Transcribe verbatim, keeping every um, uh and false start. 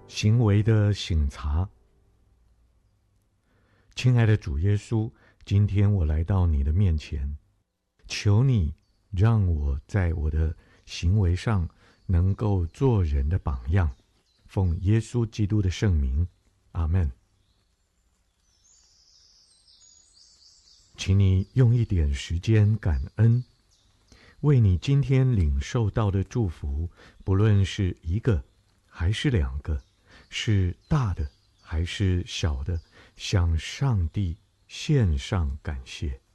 行为的省察。亲爱的主耶稣，今天我来到你的面前，求你让我在我的行为上能够做人的榜样，奉耶稣基督的圣名，阿们。请你用一点时间感恩，为你今天领受到的祝福，不论是一个还是两个，是大的还是小的，向上帝献上感谢。